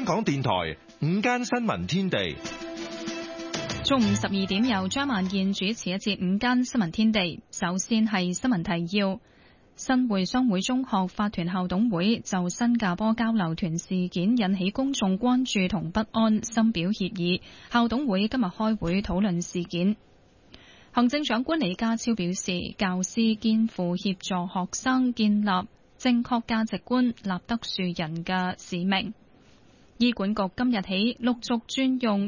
香港電台午間新聞天地， 中午12點由張曼燕主持一節午間新聞天地。首先係新聞提要：新會商會中學法團校董會就新加坡交流團事件引起公眾關注同不安，深表歉意。校董會今日開會討論事件。行政長官李家超表示，教師肩負協助學生建立正確價值觀、立德樹人嘅使命。醫管局今日起陸續轉用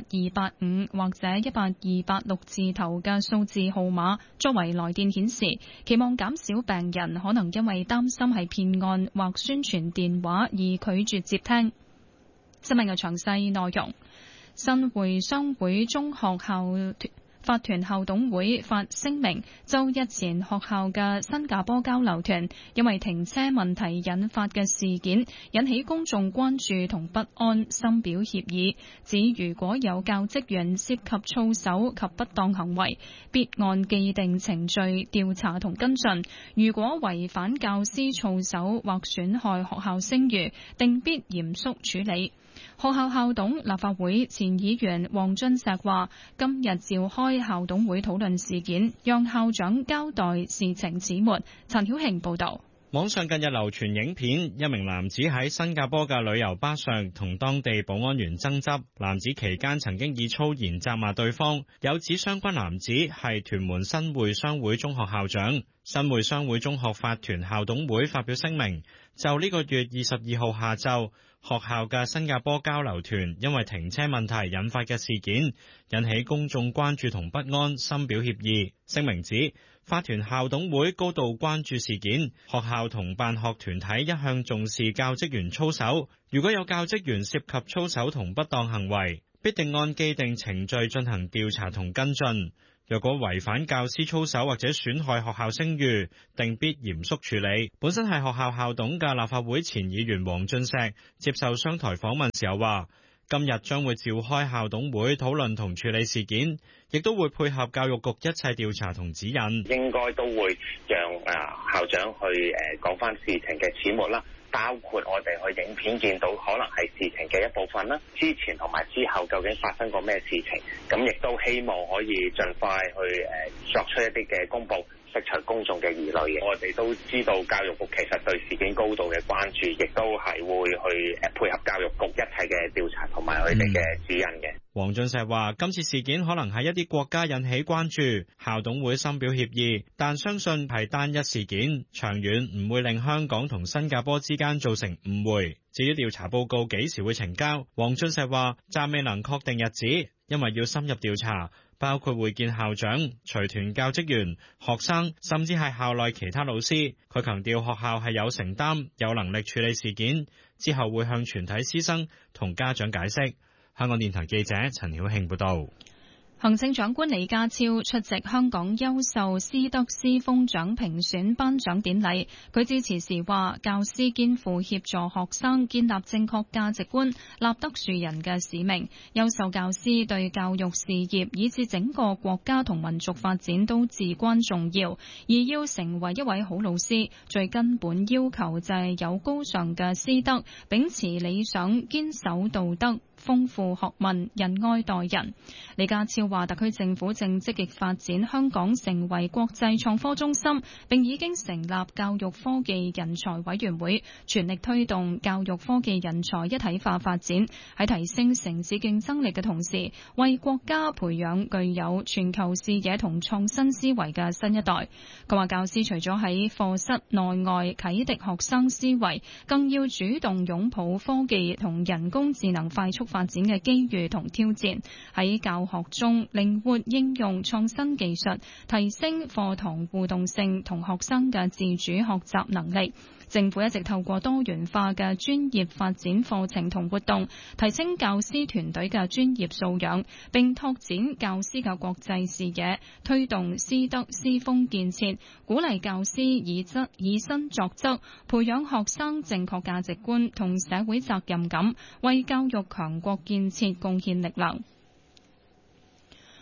18285或者18286字頭嘅數字號碼作為來電顯示，期望減少病人可能因為擔心係騙案或宣傳電話而拒絕接聽。新聞嘅詳細內容，新會商會中學法團校董會發聲明，就日前學校嘅新加坡交流團因為停車問題引發嘅事件，引起公眾關注同不安，深表歉意。指如果有教職員涉及操守及不當行為，必按既定程序調查同跟進。如果違反教師操守或損害學校聲譽，定必嚴肅處理。學校校董、立法會前議員黃俊碩話：今日召開校董會討論事件，讓校長交代事情始末。陳曉慶報導。 網上近日流傳影片，一名男子喺新加坡嘅旅遊巴上同當地保安員爭執，男子期間曾經以粗言責罵對方，有指相關男子係屯門新會商會中學校長。新會商會中學法團校董會發表聲明，就呢個月22號下晝學校嘅新加坡交流團因為停車問題引發嘅事件，引起公眾關注同不安，深表歉意。聲明指，法團校董會高度關注事件，學校同辦學團體一向重視教職員操守，如果有教職員涉及操守同不當行為，必定按既定程序進行調查同跟進。若果違反教師操守或者損害學校聲譽，定必嚴肅處理。本身係學校校董嘅立法會前議員黃俊碩接受商台訪問時候話，今日將會召開校董會討論同處理事件，亦都會配合教育局一切調查同指引。 應該都會讓校長去講翻事情嘅始末啦，包括我哋去影片見到可能係事情嘅一部分啦，之前同埋之後究竟發生過咩事情，咁亦都希望可以盡快去作出一啲嘅公佈，釋除公眾嘅疑慮嘅。我哋都知道教育局其實對事件高度嘅關注，亦都係會去配合教育局一切嘅調查同埋佢哋嘅指引嘅。 黃俊碩話：今次事件可能喺一啲國家引起關注，校董會深表歉意，但相信係單一事件，長遠唔會令香港同新加坡之間造成誤會。至於調查報告幾時會呈交，黃俊碩話暫未能確定日子，因為要深入調查，包括會見校長、隨團教職員、學生，甚至係校內其他老師。佢強調學校係有承擔、有能力處理事件，之後會向全體師生同家長解釋。香港電台記者陳曉慶報道。 行政長官李家超出席香港優秀師德師風獎評選頒獎典禮，佢致辭時話：教師肩負協助學生建立正確價值觀、立德樹人嘅使命。優秀教師對教育事業以至整個國家同民族發展都至關重要，而要成為一位好老師，最根本要求就係有高尚嘅師德，秉持理想，堅守道德，豐富學問，仁愛待人。李家超話，特區政府正積極發展香港成為國際創科中心，並已經成立教育科技人才委員會，全力推動教育科技人才一體化發展，喺提升城市競爭力嘅同時，為國家培養具有全球視野同創新思維嘅新一代。佢話，教師除咗喺課室內外啟迪學生思維，更要主動擁抱科技同人工智能快速發展嘅機遇同挑戰，喺教學中靈活應用創新技術，提升課堂互動性同學生嘅自主學習能力。政府一直透過多元化嘅專業發展課程同活動，提升教師團隊嘅專業素養，並拓展教師嘅國際視野，推動師德師風建設，鼓勵教師以身作則，培養學生正確價值觀同社會責任感，為教育強國建設貢獻力量。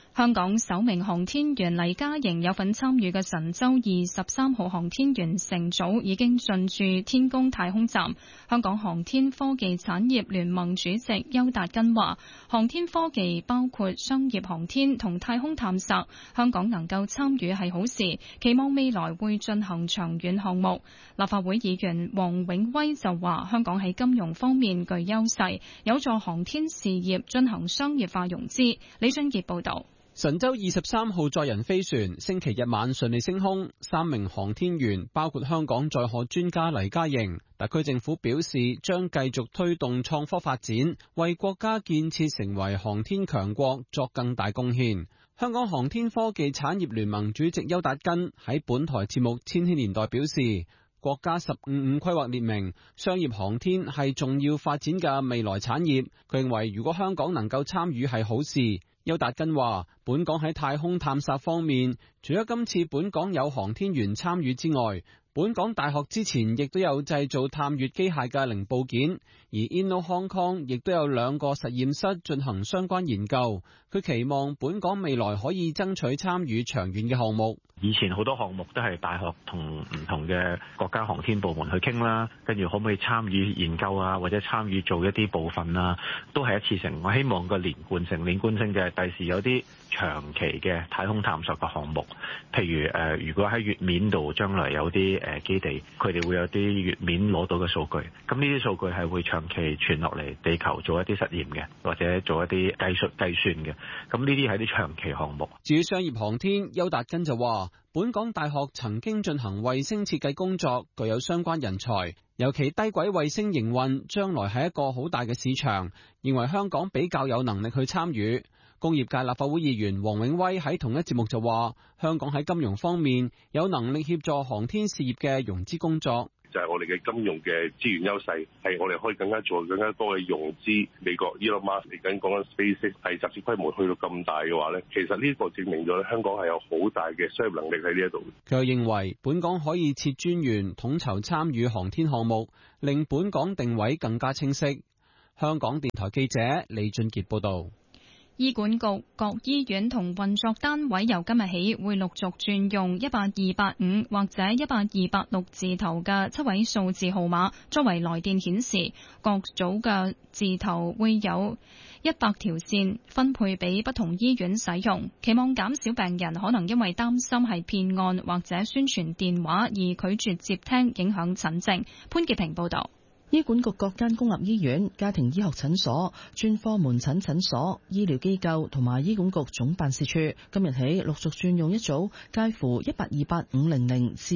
香港首名航天員黎嘉瑩有份參與嘅神舟23號航天員乘組已經進駐天宮太空站。香港航天科技產業聯盟主席邱達根話，航天科技包括商業航天同太空探索，香港能夠參與係好事，期望未來會進行長遠項目。立法會議員王永威就話，香港喺金融方面具優勢，有助航天事業進行商業化融資。李俊傑報導。 神舟23號載人飛船星期日晚順利升空，3名航天員包括香港載荷專家黎嘉瑩。特區政府表示將繼續推動創科發展，為國家建設成為航天強國作更大貢獻。香港航天科技產業聯盟主席邱達根喺本台節目《千禧年代》表示，國家15+5規劃列明商業航天係重要發展嘅未來產業。佢認為如果香港能夠參與係好事。邱達根話，本港喺太空探索方面，除咗今次本港有航天員參與之外，本港大學之前亦都有製造探月機械嘅零部件，而 Inno Hong Kong 亦都有2個實驗室進行相關研究。佢期望本港未來可以爭取參與長遠嘅項目。 以前好多項目都係大學同唔同嘅國家航天部門去傾啦，跟住可唔可以參與研究啊，或者參與做一啲部分啊，都係一次性。我希望個連貫性嘅第時有啲長期嘅太空探索嘅項目，譬如如果喺月面度將來有啲基地，佢哋會有啲月面攞到嘅數據，咁呢啲數據係會長期傳落嚟地球做一啲實驗嘅，或者做一啲計算嘅，咁呢啲係啲長期項目。 至於商業航天，邱達根就話，本港大學曾經進行衛星設計工作，具有相關人才，尤其低軌衛星營運將來係一個好大嘅市場，認為香港比較有能力去參與。工業界立法會議員王永威喺同一節目就話，香港喺金融方面有能力協助航天事業嘅融資工作。 就係我哋嘅金融嘅資源優勢，係我哋可以更加做更加多嘅融資。美國 Elon Musk 嚟緊講緊 SpaceX 係集資規模去到咁大嘅話咧，其實呢個證明咗香港係有好大嘅商業能力喺呢一度。 佢又認為本港可以設專員統籌參與航天項目，令本港定位更加清晰。香港電台記者李俊傑報導。 醫管局各醫院同運作單位由今日起會陸續轉用12285或者12286字頭嘅7位數字號碼作為來電顯示，各組嘅字頭會有100條線分配俾不同醫院使用，期望減少病人可能因為擔心係騙案或者宣傳電話而拒絕接聽，影響診症。潘潔平報導。 醫管局各間公立醫院、家庭醫學診所、專科門診診所、醫療機構同埋醫管局總辦事處今日起陸續轉用一組介乎128-500至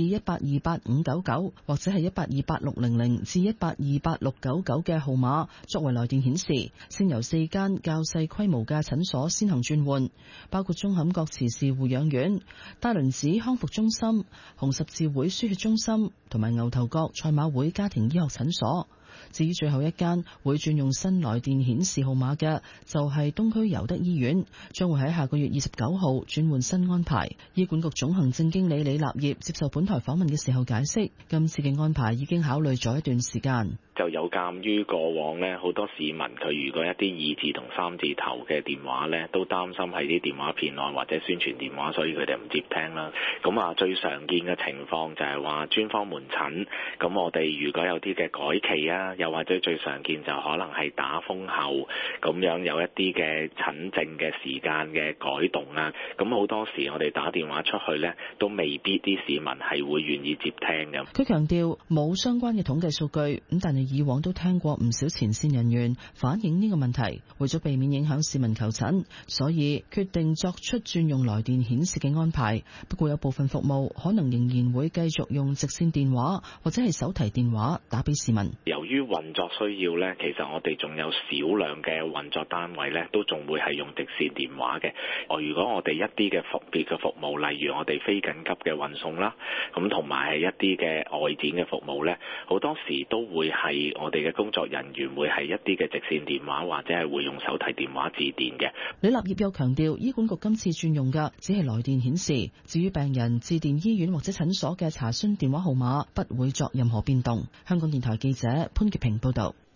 128-599或者係128-600至128-699嘅號碼作為來電顯示。先由4間較細規模嘅診所先行轉換，包括舂坎角慈氏護養院、大輪子康復中心、紅十字會輸血中心同埋牛頭角賽馬會家庭醫學診所。至於最後一間會轉用新來電顯示號碼嘅，就係東區尤德醫院，將會喺下個月29號轉換新安排。醫管局總行政經理李立業接受本台訪問嘅時候解釋，今次嘅安排已經考慮咗一段時間。 就有鑑於過往呢，好多市民佢如果一啲2字同3字頭嘅電話呢，都擔心係啲電話騙案或者宣傳電話，所以佢哋唔接聽啦。咁最常見嘅情況就係話專科門診，咁我哋如果有啲嘅改期啊，又或者最常見就可能係打風後咁樣有一啲嘅診症嘅時間嘅改動啊，咁好多時我哋打電話出去呢，都未必啲市民係會願意接聽嘅。 佢強調冇相關嘅統計數據，咁但係以往都聽過唔少前線人員反映呢個問題，為咗避免影響市民求診，所以決定作出轉用來電顯示嘅安排。不過有部分服務可能仍然會繼續用直線電話或者係手提電話打俾市民。 由於運作需要呢，其實我哋仲有少量嘅運作單位呢，都仲會係用直線電話嘅。如果我哋一啲嘅特別嘅服務，例如我哋非緊急嘅運送啦，咁同埋係一啲嘅外展嘅服務呢，好多時都會係我哋嘅工作人員會係一啲嘅直線電話或者係會用手提電話致電嘅。 李立業又強調，醫管局今次轉用嘅只係來電顯示，至於病人致電醫院或者診所嘅查詢電話號碼，不會作任何變動。香港電台記者潘潔平報道。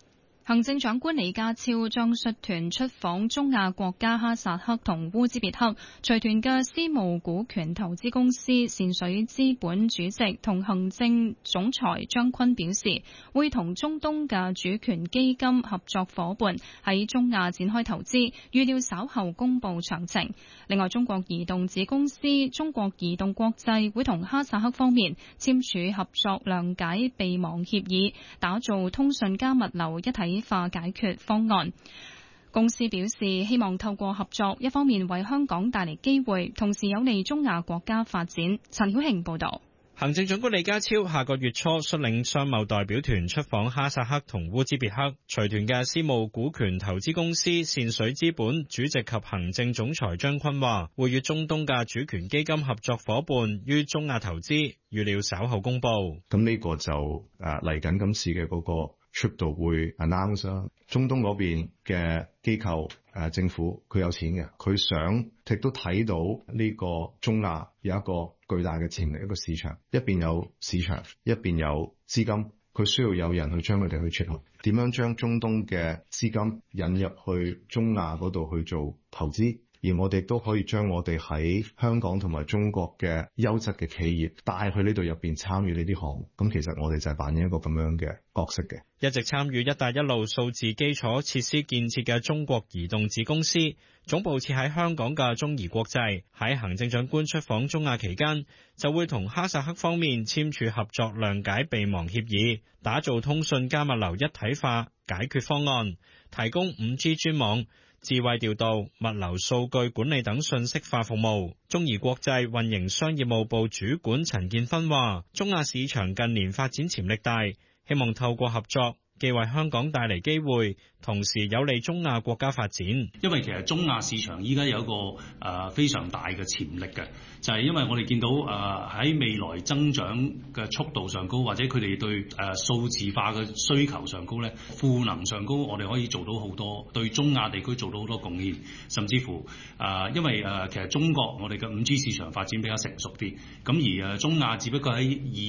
行政長官李家超將率團出訪中亞國家哈薩克同烏茲別克，隨團嘅私募股權投資公司善水資本主席同行政總裁張坤表示，會同中東嘅主權基金合作夥伴喺中亞展開投資，預料稍後公布詳情。另外，中國移動子公司中國移動國際會同哈薩克方面簽署合作諒解備忘協議，打造通訊加物流一體化解決方案。公司表示，希望透過合作，一方面為香港帶嚟機會，同時有利中亞國家發展。陳曉慶報道。 行政長官李家超下個月初率領商貿代表團出訪哈薩克同烏茲別克，隨團嘅私募股權投資公司善水資本主席及行政總裁張坤話，會與中東嘅主權基金合作夥伴於中亞投資，預料稍後公布。 咁呢個就嚟緊今次嘅嗰個 trip 度會 announce 啦。中東嗰邊嘅機構政府佢有錢嘅，佢想亦都睇到呢個中亞有一個巨大嘅潛力，一個市場，一邊有市場，一邊有資金，佢需要有人去將佢哋去撮合，點樣將中東嘅資金引入去中亞嗰度去做投資，而我哋都可以將我哋喺香港同埋中國嘅優質嘅企業帶去呢度入邊參與呢啲項目。咁其實我哋就係扮演一個咁樣嘅角色嘅。 一直參與一帶一路數字基礎設施建設嘅中國移動子公司，總部設喺香港嘅中移國際，喺行政長官出訪中亞期間，就會同哈薩克方面簽署合作諒解備忘協議，打造通訊加物流一體化解決方案，提供 5G 專網、智慧調度、物流數據管理等信息化服務。中移國際運營商業務部主管陳建芬話，中亞市場近年發展潛力大，希望透過合作，既為香港帶嚟機會，同時有利中亞國家發展。 因為其實中亞市場依家有一個非常大嘅潛力嘅，就係因為我哋見到喺未來增長嘅速度上高，或者佢哋對數字化嘅需求上高咧，賦能上高，我哋可以做到好多，對中亞地區做到好多貢獻，甚至乎因為其實中國我哋嘅 5G 市場發展比較成熟啲，咁而中亞只不過喺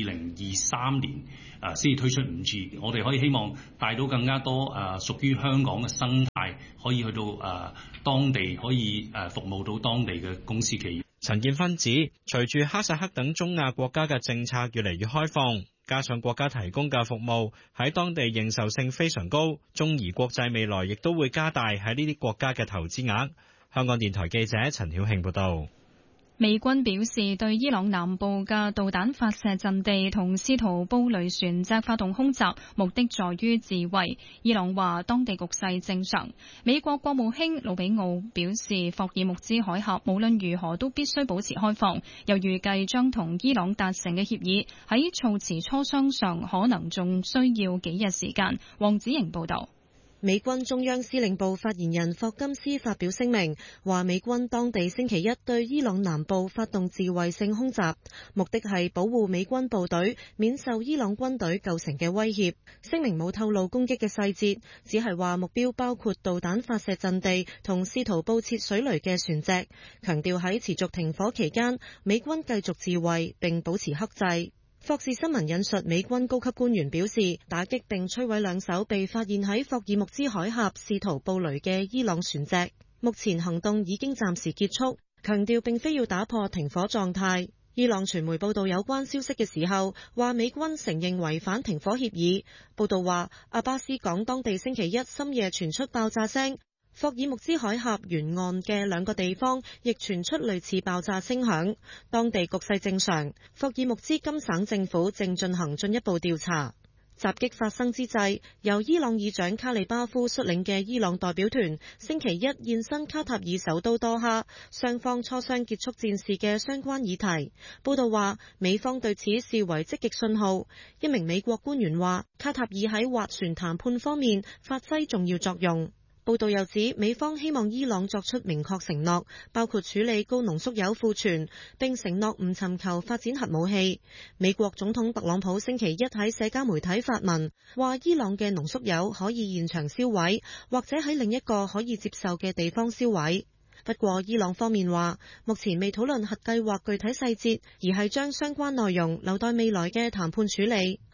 2023年先至推出 5G， 我哋可以希望帶到更加多屬於香港嘅生態，可以去到當地，可以服務到當地嘅公司企業。 陳建芬指，隨住哈薩克等中亞國家嘅政策越嚟越開放，加上國家提供嘅服務喺當地認受性非常高，中移國際未來亦都會加大喺呢啲國家嘅投資額。香港電台記者陳曉慶報道。 美軍表示對伊朗南部嘅導彈發射陣地同斯圖布雷船隻發動空襲，目的在於自衛。伊朗話當地局勢正常。美國國務卿魯比奧表示，霍爾木茲海峽無論如何都必須保持開放，又預計將同伊朗達成嘅協議喺措辭磋商上可能仲需要幾日時間。黃子瑩報導。 美軍中央司令部發言人霍金斯發表聲明，話美軍當地星期一對伊朗南部發動自衛性空襲，目的係保護美軍部隊免受伊朗軍隊構成嘅威脅。聲明冇透露攻擊嘅細節，只係話目標包括導彈發射陣地同試圖布設水雷嘅船隻，強調喺持續停火期間，美軍繼續自衛並保持克制。霍士新聞引述美軍高級官員表示，打擊並摧毀兩艘被發現喺霍爾木茲海峽試圖布雷嘅伊朗船隻，目前行動已經暫時結束，強調並非要打破停火狀態。伊朗傳媒報道有關消息嘅時候，話美軍承認違反停火協議。報道話，阿巴斯港當地星期一深夜傳出爆炸聲，霍爾木茲海峽沿岸嘅兩個地方亦傳出類似爆炸聲響，當地局勢正常。霍爾木茲金省政府正進行進一步調查。襲擊發生之際，由伊朗議長卡利巴夫率領嘅伊朗代表團星期一現身卡塔爾首都多哈，雙方磋商結束戰事嘅相關議題。報道話，美方對此視為積極信號。一名美國官員話，卡塔爾喺斡旋談判方面發揮重要作用。報道又指，美方希望伊朗作出明確承諾，包括處理高濃縮鈾庫存，並承諾唔尋求發展核武器。美國總統特朗普星期一喺社交媒體發文，話伊朗嘅濃縮鈾可以現場銷毀，或者喺另一個可以接受嘅地方銷毀。不過，伊朗方面話，目前未討論核計劃具體細節，而係將相關內容留待未來嘅談判處理。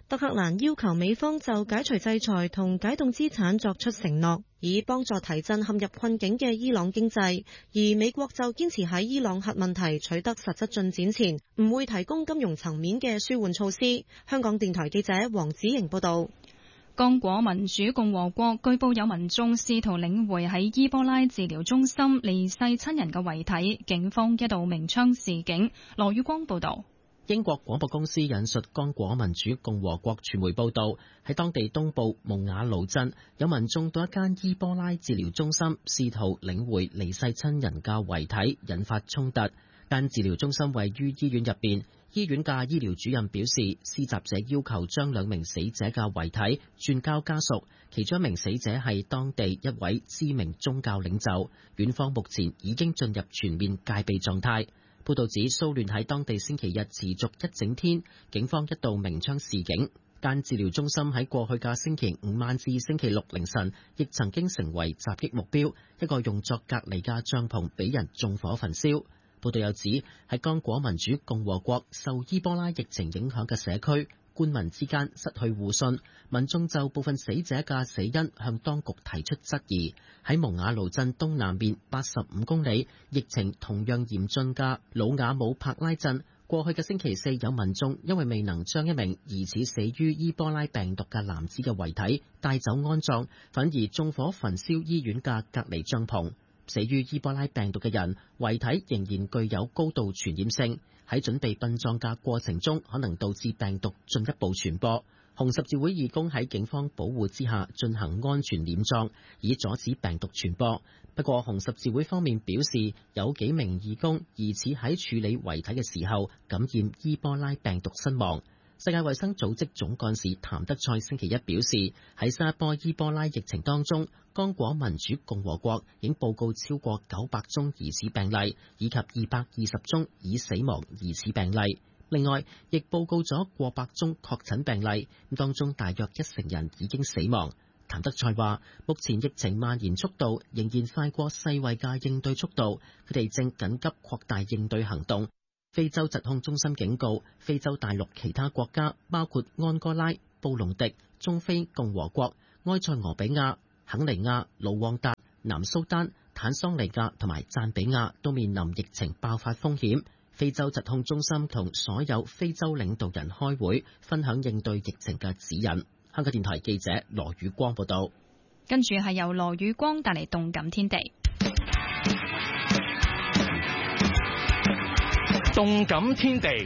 德克蘭要求美方就解除制裁同解凍資產作出承諾，以幫助提振陷入困境嘅伊朗經濟。而美國就堅持喺伊朗核問題取得實質進展前，唔會提供金融層面嘅舒緩措施。香港電台記者黃子瑩報道。 剛果民主共和國據報有民眾試圖領回喺伊波拉治療中心離世親人嘅遺體，警方一度鳴槍示警。羅宇光報道。 英國廣播公司引述剛果民主共和國傳媒報道，喺當地東部蒙雅盧鎮，有民眾到一間伊波拉治療中心試圖領回離世親人嘅遺體，引發衝突。間治療中心位於醫院入邊，醫院嘅醫療主任表示，施襲者要求將2名死者嘅遺體轉交家屬，其中1名死者係當地一位知名宗教領袖。院方目前已經進入全面戒備狀態。報道指騷亂喺當地星期日持續一整天，警方一度鳴槍示警。間治療中心喺過去嘅星期5晚至星期6凌晨，亦曾經成為襲擊目標，一個用作隔離嘅帳篷俾人縱火焚燒。報道又指，喺剛果民主共和國受伊波拉疫情影響嘅社區，官民之間失去互信，民眾就部分死者嘅死因向當局提出質疑。喺蒙雅盧鎮東南面85公里，疫情同樣嚴峻嘅魯瓦姆帕拉鎮，過去嘅星期四有民眾因為未能將一名疑似死於伊波拉病毒嘅男子嘅遺體帶走安葬，反而縱火焚燒醫院嘅隔離帳篷。死於伊波拉病毒嘅人遺體仍然具有高度傳染性，喺準備殯葬嘅過程中可能導致病毒進一步傳播。紅十字會義工喺警方保護之下進行安全殮葬，以阻止病毒傳播。不過紅十字會方面表示，有幾名義工疑似喺處理遺體嘅時候感染伊波拉病毒身亡。世界衛生組織總幹事譚德塞星期一表示，喺新一波伊波拉疫情當中，剛果民主共和國已經報告超過900宗疑似病例，以及220宗已死亡疑似病例。另外，亦報告咗過百宗確診病例，當中大約1成人已經死亡。譚德塞話，目前疫情蔓延速度仍然快過世衛嘅應對速度，佢哋正緊急擴大應對行動。非洲疾控中心警告，非洲大陸其他國家包括安哥拉、布隆迪、中非共和國、埃塞俄比亞、肯尼亞、盧旺達、南蘇丹、坦桑尼亞同埋贊比亞都面臨疫情爆發風險。非洲疾控中心同所有非洲領導人開會，分享應對疫情嘅指引。香港電台記者羅宇光報道。 跟住係由羅宇光帶嚟動感天地。 動感天地，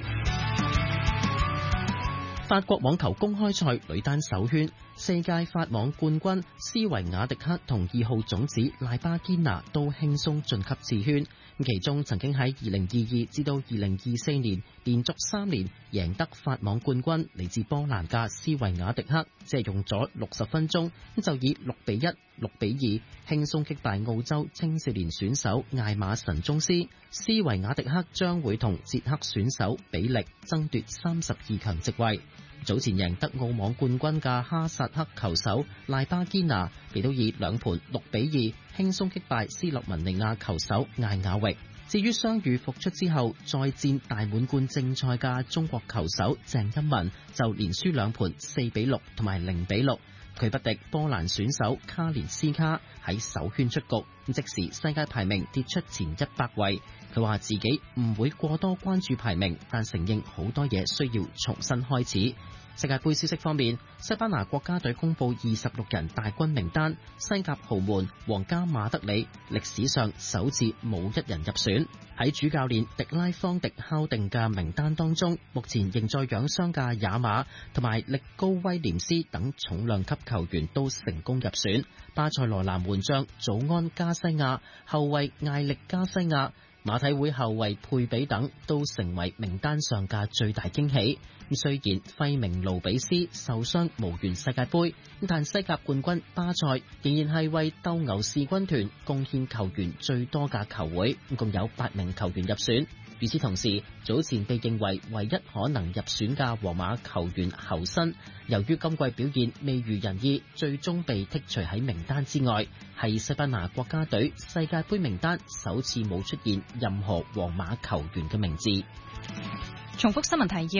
法國網球公開賽女單首圈，4屆法網冠軍斯維亞迪克同2號種子賴巴堅拿都輕鬆晉級次圈。其中曾經喺2022至到2024年連續3年贏得法網冠軍嚟自波蘭嘅斯維亞迪克，只係用咗60分鐘就以6-1、6-2輕鬆擊敗澳洲青少年選手艾馬神宗斯。斯維亞迪克將會同捷克選手比力爭奪32強席位。早前贏得澳網冠軍嘅哈薩克球手賴巴堅拿，亦都以2盤6-2輕鬆擊敗斯洛文尼亞球手艾雅域。至於傷愈復出之後再戰大滿貫正賽嘅中國球手鄭欽文，就連輸2盤4-6同埋0-6，佢不敵波蘭選手卡連斯卡，喺首圈出局，即時世界排名跌出前100位。佢話自己唔會過多關注排名，但承認好多嘢需要重新開始。世界盃消息方面，西班牙國家隊公布26人大軍名單，西甲豪門皇家馬德里歷史上首次冇1人入選。喺主教練迪拉方迪敲定嘅名單當中，目前仍在養傷嘅亞馬同埋力高威廉斯等重量級球員都成功入選。巴塞羅那門將祖安加西亞、後衛艾力加西亞、馬體會後衛佩比等都成為名單上嘅最大驚喜。雖然費明盧比斯受傷無緣世界盃，但西甲冠軍巴塞仍然係為鬥牛士軍團貢獻球員最多嘅球會，共有8名球員入選。與此同時，早前被認為唯一可能入選嘅皇馬球員侯森，由於今季表現未如人意，最終被剔除喺名單之外，係西班牙國家隊世界盃名單首次冇出現任何皇馬球員嘅名字。 重複新聞提要。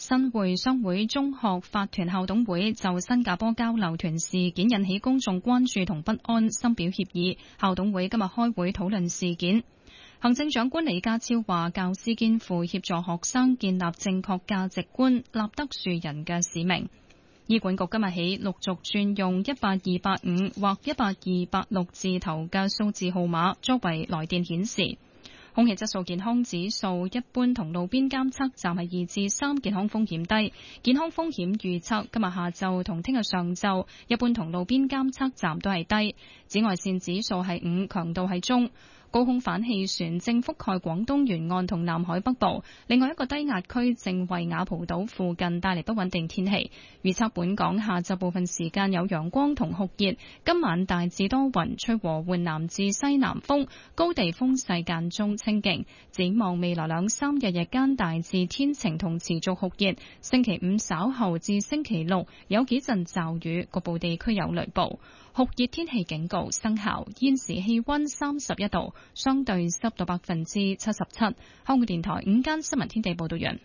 新會商會中學法團校董會就新加坡交流團事件引起公眾關注同不安，深表歉意。校董會今日開會討論事件。行政長官李家超話，教師肩負協助學生建立正確價值觀、立德樹人嘅使命。醫管局今日起陸續轉用18285或18286字頭嘅數字號碼作為來電顯示。空氣質素健康指數一般同路邊監測站係2至3，健康風險低。健康風險預測今日下晝同聽日上晝，一般同路邊監測站都係低。紫外線指數係5，強度係中。高空反氣旋正覆蓋廣東沿岸同南海北部，另外一個低壓區正為雅蒲島附近帶嚟不穩定天氣。預測本港下晝部分時間有陽光同酷熱，今晚大致多雲，吹和緩南至西南風，高地風勢間中清勁。展望未來2、3日日間大致天晴同持續酷熱，星期5稍後至星期6有幾陣驟雨，局部地區有雷暴。酷熱天氣警告生效，現時氣溫31度，相對濕度77%。香港電台午間新聞天地報道完。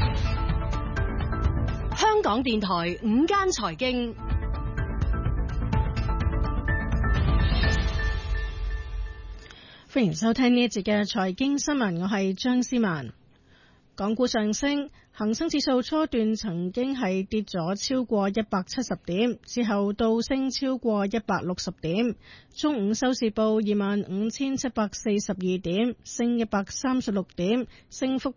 香港電台午間財經，歡迎收聽呢一節嘅財經新聞，我係張思文。港股上升，恒生指數初段曾經係跌咗超過170點，之後倒升超過160點。中午收市報25,742點，升136點，升幅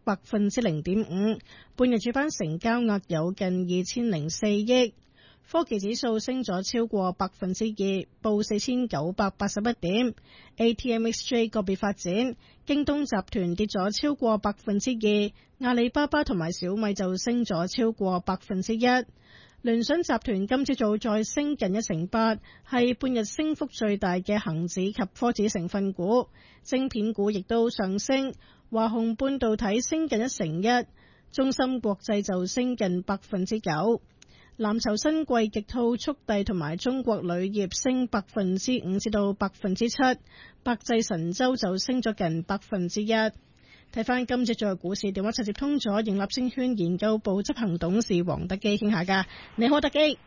0.5%。半日主板成交額有近2004億。科技指數升咗超過2%，報4,981點。ATMXJ 個別發展，京東集團跌咗超過2%，阿里巴巴同埋小米就升咗超過1%。聯想集團今朝早再升近1%，係半日升幅最大嘅恒指及科指成分股。晶片股亦都上升，華虹半導體升近1%，中芯國際就升近9%。藍籌新貴極兔速遞同埋中國鋁業升5%至到7%，百濟神州就升咗近1%。睇翻今朝早嘅股市，電話直接通咗盈立證券研究部執行董事黃德基傾下㗎。你好，德基。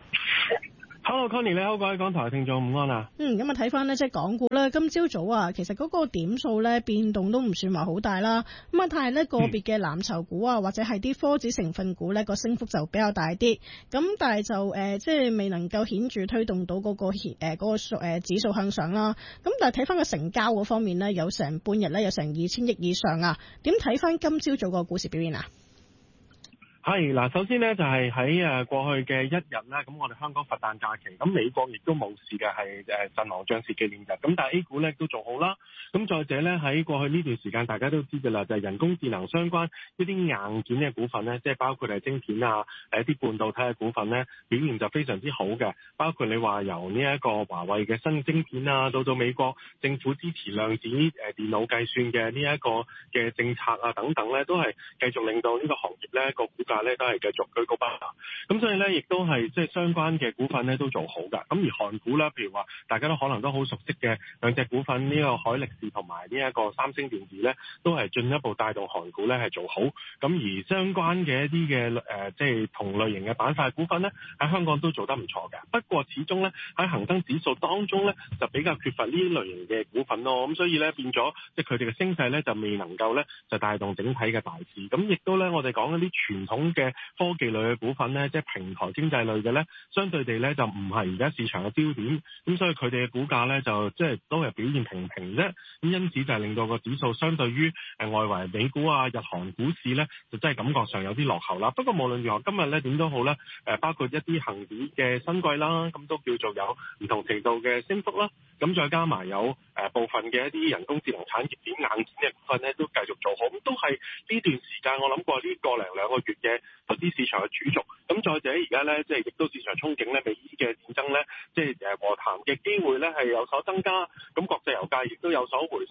Hello Connie，你好，各位港台聽眾午安啊。 咁啊睇翻呢，即係港股咧，今朝早啊，其實嗰個點數咧變動都唔算話好大啦。咁啊，但係呢個別嘅藍籌股啊，或者係啲科指成分股咧，個升幅就比較大啲。咁但係就即係未能夠顯著推動到嗰個指數向上啦。咁但係睇翻個成交嗰方面呢，有成半日咧有成2000億以上啊。點睇翻今朝早個股市表現啊？ 係嗱，首先呢，就係喺過去嘅一日啦，咁我哋香港佛誕假期，咁美國亦都冇事嘅，係陣亡將士紀念日，咁但係 A 股咧都做好啦。咁再者咧，喺過去呢段時間大家都知嘅啦，就係人工智能相關一啲硬件嘅股份咧，即係包括係晶片啊，一啲半導體嘅股份咧，表現就非常之好嘅。包括你話由呢一個華為嘅新晶片啊，到美國政府支持量子電腦計算嘅呢一個嘅政策啊等等咧，都係繼續令到呢個行業咧個股價咧都係繼續居高不下。咁所以咧，亦都係即係相關嘅股份咧都做好㗎。咁而韓股啦，譬如話大家都可能都好熟悉嘅兩隻股份，呢個海力士同埋呢一個三星電子咧，都係進一步帶動韓股咧係做好。咁而相關嘅一啲嘅即係同類型嘅板塊股份咧，喺香港都做得唔錯嘅。不過始終咧喺恒生指數當中咧就比較缺乏呢類型嘅股份咯。咁所以咧變咗即係佢哋嘅升勢咧就未能夠咧就帶動整體嘅大市。咁亦都咧我哋講一啲傳統嘅科技類嘅股份咧，即係平台經濟類嘅咧，相對地咧就唔係而家市場嘅焦點。咁所以佢哋嘅股價咧就即係都係表現平平啫。咁因此就係令到個指數相對於外圍美股啊、日韓股市咧，就真係感覺上有啲落後啦。不過無論如何，今日咧點都好咧，包括一啲恒指嘅新貴啦，咁都叫做有唔同程度嘅升幅啦。咁再加埋有部分嘅一啲人工智能產業鏈硬件嘅股份咧，都繼續做好。咁都係呢段時間我諗過呢個零兩個月嘅投資市場嘅主軸。咁再者而家咧，即係亦都市場憧憬咧，美伊嘅戰爭咧，即係和談嘅機會咧係有所增加。咁國際油價亦都有所回實。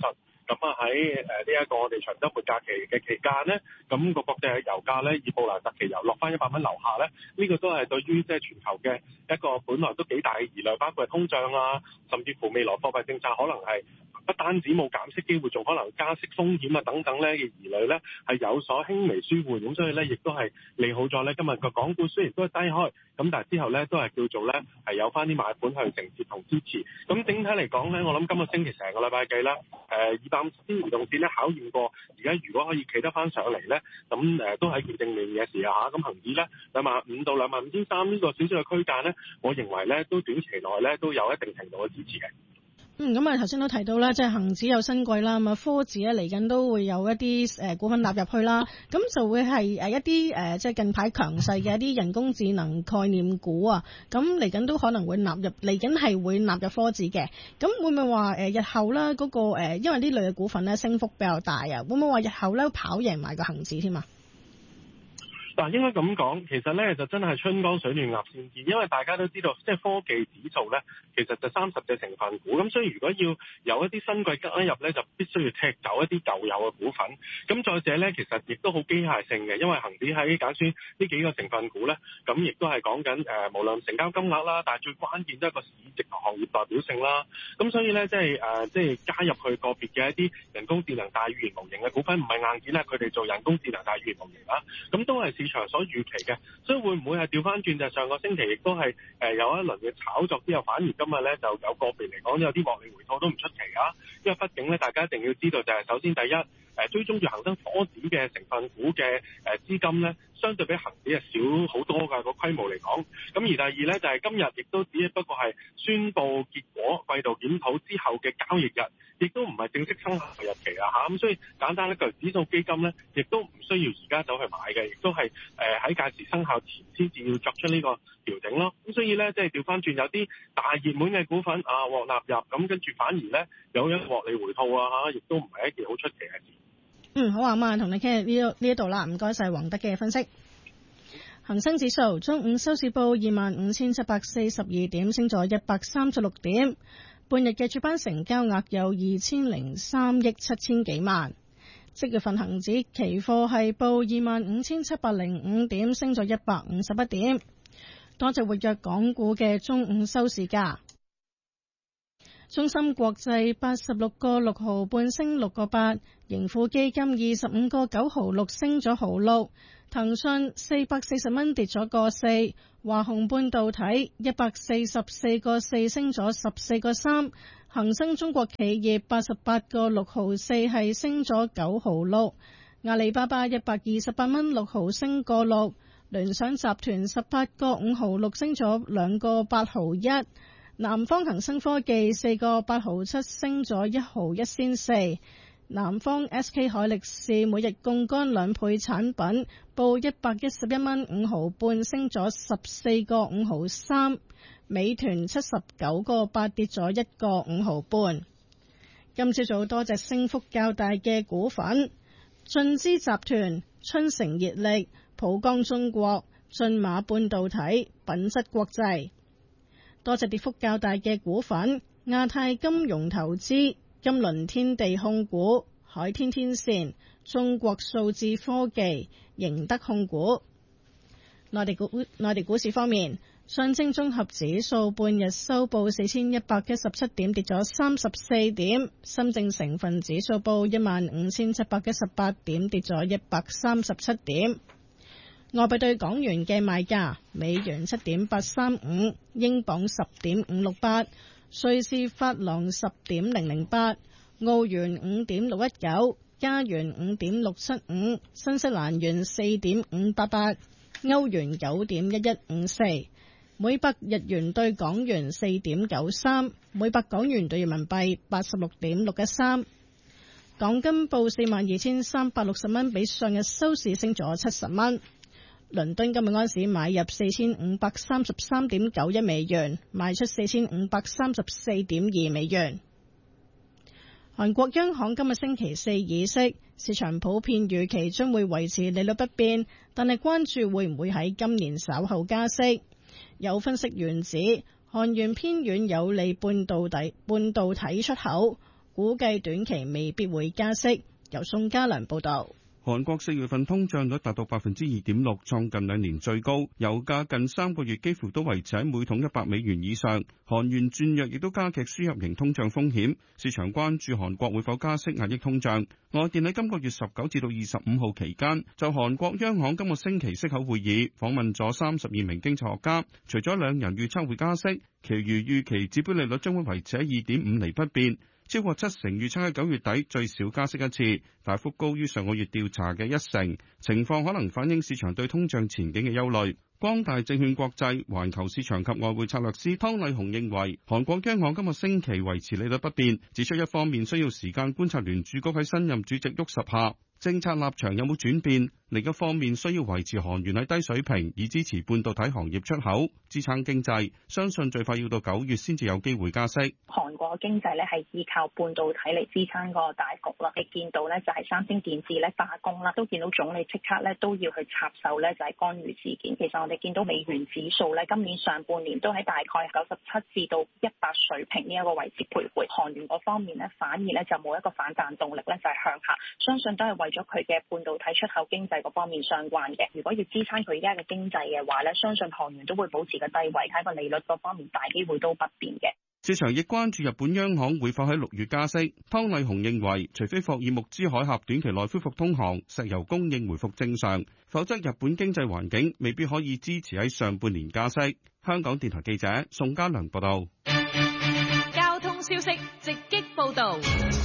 咁啊喺呢一個我哋長週末假期嘅期間呢，咁個國際油價呢，以布蘭特期油落翻100蚊樓下呢，呢個都係對於即係全球嘅一個本來都幾大嘅疑慮，包括係通脹啊，甚至乎未來貨幣政策可能係不單止冇減息機會，仲可能加息風險啊等等咧嘅疑慮咧係有所輕微舒緩，咁所以咧亦都係利好咗咧今日個港股雖然都係低開，咁但係之後咧都係叫做咧係有翻啲買盤向承接同支持。咁整體嚟講咧，我諗今個星期成個禮拜計啦，250天移動線咧考驗過，而家如果可以企得翻上嚟咧，咁都係件正面嘅事啊嚇。咁恆指咧25,000到25,300呢個少少嘅區間咧，我認為咧都短期內咧都有一定程度嘅支持嘅。 咁啊頭先都提到啦，即係恒指有新貴啦，咁啊科指咧嚟緊都會有一啲股份納入去啦，咁就會係一啲即係近排強勢嘅一啲人工智能概念股啊，咁嚟緊都可能會納入，嚟緊係會納入科指嘅，咁會唔會話日後啦嗰個因為呢類嘅股份咧升幅比較大啊，會唔會話日後咧跑贏埋個恒指添啊？ 嗱，應該咁講，其實咧就真係春江水暖鴨先知，因為大家都知道，即係科技指數咧，其實就30隻成分股，咁所以如果要有一啲新貴加入咧，就必須要踢走一啲舊有嘅股份。咁再者咧，其實亦都好機械性嘅，因為恒指喺揀選呢幾個成分股咧，咁亦都係講緊無論成交金額啦，但係最關鍵都係個市值同行業代表性啦。咁所以咧，即係加入去個別嘅一啲人工智能大語言模型嘅股份，唔係硬件咧，佢哋做人工智能大語言模型啦，咁都係市場所預期嘅，所以會唔會係調翻轉？就上個星期亦都係有一輪嘅炒作之後，反而今日咧就有個別嚟講有啲獲利回吐都唔出奇啊！因為畢竟咧，大家一定要知道就係首先第一，追蹤住恒生科指嘅成分股嘅資金咧，相對比恒指係少好多㗎，個規模嚟講。咁而第二咧就係今日亦都只不過係宣布結果季度檢討之後嘅交易日，亦都唔係正式生效日期啊嚇。咁所以簡單一句，指數基金咧亦都唔需要而家走去買嘅，亦都係喺屆時生效前先至要作出呢個調整咯。咁所以咧，即係調翻轉有啲大熱門嘅股份啊獲納入，咁跟住反而咧有一獲利回吐啊嚇，亦都唔係一件好出奇嘅事。 好啊，咁啊，同你傾呢一度啦，唔該晒黃德嘅分析。恒生指數中午收市報25,742點，升咗136點。半日嘅主板成交額有2,003億7千幾萬。即月份恒指期貨係報25,705點，升咗151點。多隻活躍港股嘅中午收市價。中芯國際86個6毫半升6個8，盈富基金25個9毫6升咗毫6，騰訊440蚊跌咗個4，華虹半導體144個4升咗14個3，恒生中國企業88個6毫4係升咗9毫6，阿里巴巴128蚊6毫升個6，聯想集團18個5毫6升咗2個8毫1。南方恒生科技4個8毫7升咗1毫1仙4，南方 SK 海力士每日槓桿2倍產品報111蚊5毫半升咗14個5毫3，美團79個8跌咗1個5毫半。今朝早多隻升幅較大嘅股份：晉資集團、春城熱力、浦江中國、駿馬半導體、品質國際。多隻跌幅較大嘅股份：亞太金融投資、金輪天地控股、海天天線、中國數字科技、盈德控股。內地股市方面，上證綜合指數半日收報4,117點，跌咗34點；深證成分指數報15,718點，跌咗137點。外幣對港元嘅賣價：美元7.835，英鎊10.568，瑞士法郎10.008，澳元5.619，加元5.675，新西蘭元4.588，歐元9.1154，每百日元對港元4.93，每百港元對人民幣86.613。港金報42,360蚊，比上日收市升咗70蚊。倫敦今日安市買入4,533.91美元，賣出4,534.2美元。韓國央行今日星期四議息，市場普遍預期將會維持利率不變，但係關注會唔會喺今年稍後加息。有分析員指，韓元偏軟有利半導體出口， 估計短期未必會加息。由宋家良報導。 韓國4月份通脹率達到 2.6%， 創近2年最高。油價近3個月幾乎都維持喺每桶100美元以上。韓元轉弱亦都加劇輸入型通脹風險。市場關注韓國會否加息壓抑通脹。外電喺今個月19至到25號期間，就韓國央行今個星期息口會議訪問咗32名經濟學家，除咗2人預測會加息，其餘預期指標利率將會維持喺 2.5 厘不變。超過7成預測喺9月底最少加息一次，大幅高於上個月調查嘅1成，情況可能反映市場對通脹前景嘅憂慮。光大證券國際環球市場及外匯策略師湯麗紅認為，韓國央行今個星期維持利率不變，指出一方面需要時間觀察聯儲局喺新任主席沃什下政策立場有冇轉變，另一方面需要維持韓元喺低水平，以支持半導體行業出口，支撐經濟。相信最快要到9月先至有機會加息。 韓國嘅經濟咧係依靠半導體嚟支撐嗰個大局啦。你見到咧就係三星電子咧罷工啦，都見到總理即刻咧都要去插手咧就係干預事件。其實我哋見到美元指數咧今年上半年都喺大概97至到100水平呢一個位置徘徊。韓元嗰方面咧反而咧就冇一個反彈動力咧就係向下，相信都係為咗佢嘅半導體出口經濟嗰方面相關嘅。如果要支撐佢而家嘅經濟嘅話咧，相信韓元都會保持個低位，睇個利率嗰方面大機會都不變嘅。 市場亦關注日本央行會否喺6月加息。湯麗紅認為，除非霍爾木茲海峽短期內恢復通航，石油供應回復正常，否則日本經濟環境未必可以支持喺上半年加息。香港電台記者宋家良報道。 交通消息直擊報道。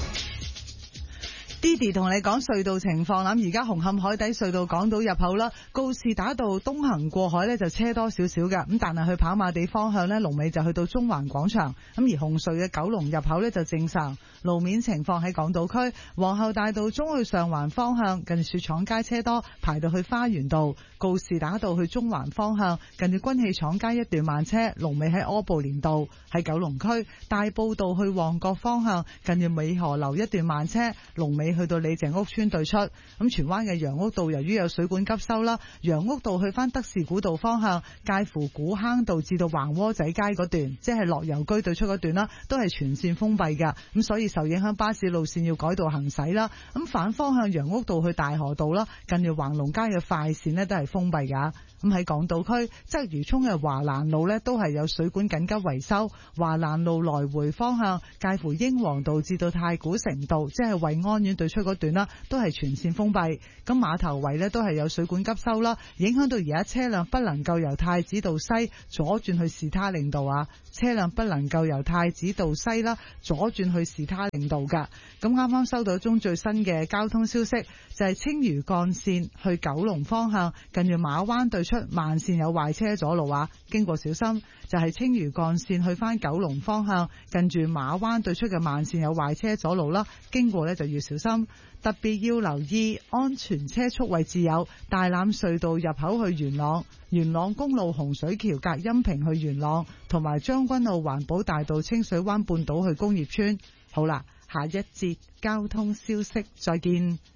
Didi 同你講隧道情況，而家紅磡海底隧道港島入口啦，告士打道東行過海呢就車多少少㗎，咁但係去跑馬地方向呢，龍尾就去到中環廣場，咁而紅隧嘅九龍入口呢就正常。路面情況喺港島區皇后大道中去上環方向，近雪廠街車多，排到去花園道；告士打道去中環方向，近住軍器廠街一段慢車，龍尾喺柯布連道。喺九龍區大埔道去旺角方向，近住美荷樓一段慢車，龍尾去到李鄭屋村對出。咁荃灣嘅楊屋道由於有水管急修啦，楊屋道去翻德士古道方向，介乎古坑道至到橫窩仔街嗰段，即係樂悠居對出嗰段啦，都係全線封閉㗎。咁所以受影響巴士路線要改道行駛啦。咁反方向楊屋道去大河道啦，近住橫龍街嘅快線呢都係封閉㗎。咁喺港島區鰂魚涌嘅華蘭路呢都係有水管緊急維修，華蘭路來回方向介乎英皇道至到太古城道，即係惠安苑對出嗰段啦，都係全線封閉。咁碼頭圍呢都係有水管急修啦，影響到而家車輛不能夠由太子道西左轉去士他令道啊，車輛不能夠由太子道西啦左轉去士他令道㗎。咁啱啱收到一宗最新嘅交通消息，就係青嶼幹線去九龍方向，近住馬灣對出慢線有壞車阻路啊，經過小心。就係青嶼幹線去翻九龍方向，近住馬灣對出嘅慢線有壞車阻路啦，經過呢就要小心。特別要留意安全車速位置有大欖隧道入口去元朗、元朗公路洪水橋隔音屏去元朗，同埋將軍澳環保大道清水灣半島去工業村。好啦，下一節交通消息再見。